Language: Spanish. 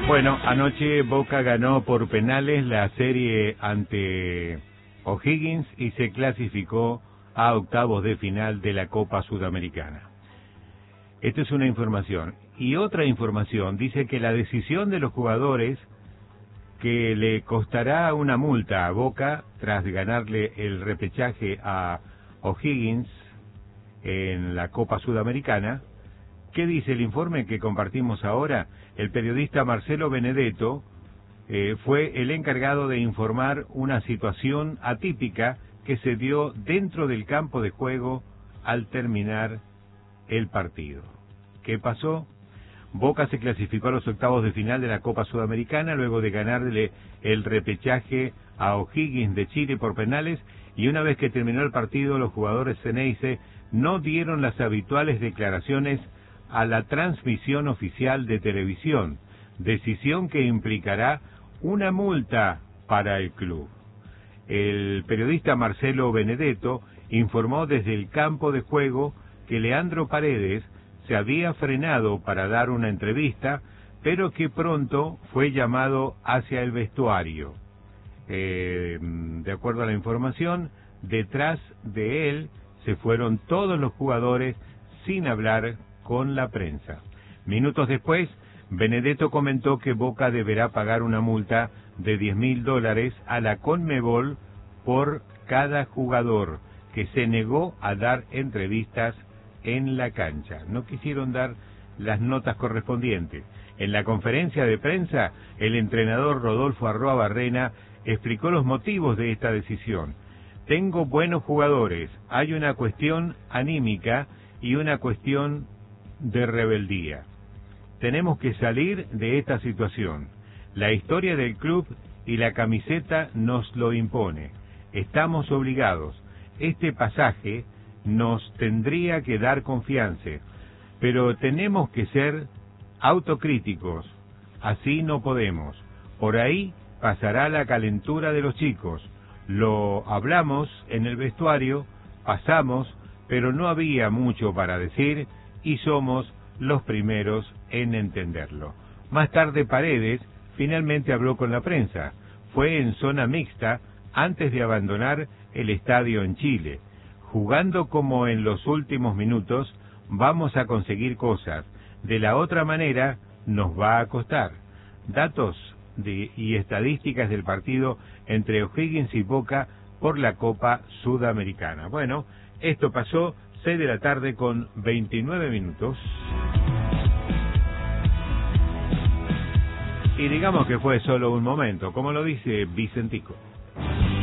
Bueno, anoche Boca ganó por penales la serie ante O'Higgins y se clasificó a octavos de final de la Copa Sudamericana. Esta es una información. Y otra información dice que la decisión de los jugadores que le costará una multa a Boca tras ganarle el repechaje a O'Higgins en la Copa Sudamericana. ¿Qué dice el informe que compartimos ahora? El periodista Marcelo Benedetto fue el encargado de informar una situación atípica que se dio dentro del campo de juego al terminar el partido. ¿Qué pasó? Boca se clasificó a los octavos de final de la Copa Sudamericana luego de ganarle el repechaje a O'Higgins de Chile por penales, y una vez que terminó el partido los jugadores Xeneize no dieron las habituales declaraciones a la transmisión oficial de televisión, decisión que implicará una multa para el club. El periodista Marcelo Benedetto informó desde el campo de juego que Leandro Paredes se había frenado para dar una entrevista, pero que pronto fue llamado hacia el vestuario. De acuerdo a la información, detrás de él se fueron todos los jugadores sin hablar con la prensa. Minutos después, Benedetto comentó que Boca deberá pagar una multa de $10.000 a la Conmebol por cada jugador que se negó a dar entrevistas en la cancha. No quisieron dar las notas correspondientes. En la conferencia de prensa, el entrenador Rodolfo Arroa Barrena explicó los motivos de esta decisión. Tengo buenos jugadores, hay una cuestión anímica y una cuestión de rebeldía. Tenemos que salir de esta situación. La historia del club y la camiseta nos lo impone. Estamos obligados. Este pasaje nos tendría que dar confianza, pero tenemos que ser autocríticos. Así no podemos. Por ahí pasará la calentura de los chicos. Lo hablamos en el vestuario, pasamos, pero no había mucho para decir y somos los primeros en entenderlo. Más tarde Paredes finalmente habló con la prensa. Fue en zona mixta antes de abandonar el estadio en Chile. Jugando como en los últimos minutos, vamos a conseguir cosas. De la otra manera, nos va a costar. Datos y estadísticas del partido entre O'Higgins y Boca por la Copa Sudamericana. Bueno, esto pasó 6 de la tarde con 29 minutos. Y digamos que fue solo un momento, como lo dice Vicentico.